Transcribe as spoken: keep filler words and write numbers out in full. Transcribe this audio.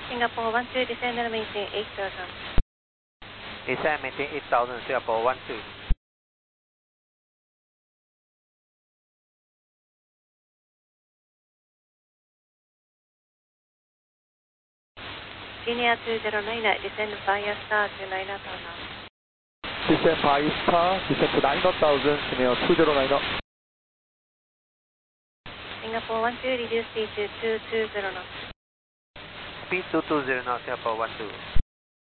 Singapore one two, descend and maintain eight thousand. Descend maintain eight thousand, Singapore one two. Linear two zero nine, descend via star to nine thousand. Descend via star, descend to nine thousand, Linear two zero nine. Singapore one two, reduce speed to two two zero knots. Speed two two zero knots, Singapore one two.